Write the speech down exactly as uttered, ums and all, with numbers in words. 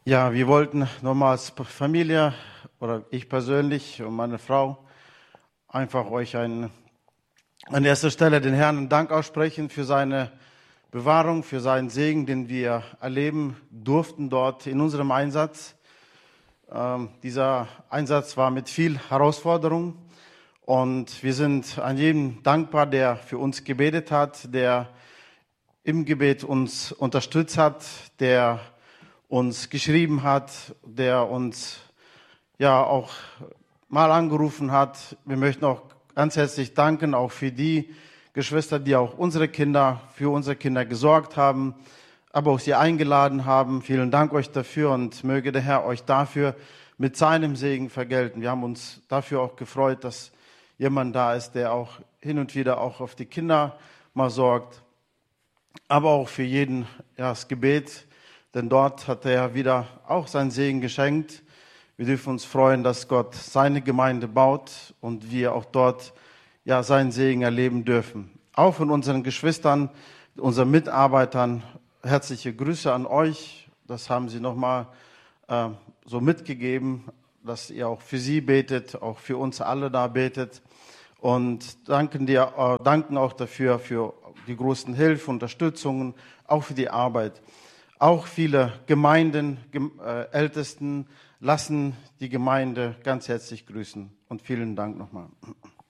Ja, wir wollten nochmal als Familie oder ich persönlich und meine Frau einfach euch ein, an erster Stelle den Herrn einen Dank aussprechen für seine Bewahrung, für seinen Segen, den wir erleben durften dort in unserem Einsatz. Ähm, dieser Einsatz war mit viel Herausforderung und wir sind an jedem dankbar, der für uns gebetet hat, der im Gebet uns unterstützt hat, der uns geschrieben hat, der uns ja auch mal angerufen hat. Wir möchten auch ganz herzlich danken, auch für die Geschwister, die auch unsere Kinder, für unsere Kinder gesorgt haben, aber auch sie eingeladen haben. Vielen Dank euch dafür und möge der Herr euch dafür mit seinem Segen vergelten. Wir haben uns dafür auch gefreut, dass jemand da ist, der auch hin und wieder auch auf die Kinder mal sorgt, aber auch für jeden ja, das Gebet. Denn dort hat er wieder auch seinen Segen geschenkt. Wir dürfen uns freuen, dass Gott seine Gemeinde baut und wir auch dort ja seinen Segen erleben dürfen. Auch von unseren Geschwistern, unseren Mitarbeitern, herzliche Grüße an euch. Das haben sie nochmal äh, so mitgegeben, dass ihr auch für sie betet, auch für uns alle da betet. Und danken dir, äh, danken auch dafür, für die großen Hilfe, Unterstützungen, auch für die Arbeit. Auch viele Gemeinden, äh, Ältesten lassen die Gemeinde ganz herzlich grüßen und vielen Dank nochmal.